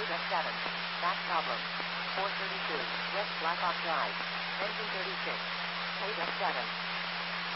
8F7. Back problem. 432. West Blackhawk Drive. Engine 36. 8F7.